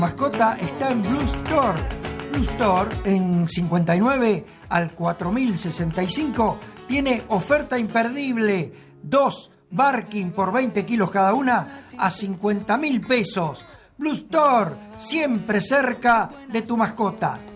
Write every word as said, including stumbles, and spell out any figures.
Mascota está en Blue Store. Blue Store en cincuenta y nueve al cuatro mil sesenta y cinco tiene oferta imperdible. Dos Barking por veinte kilos cada una a cincuenta mil pesos. Blue Store, siempre cerca de tu mascota.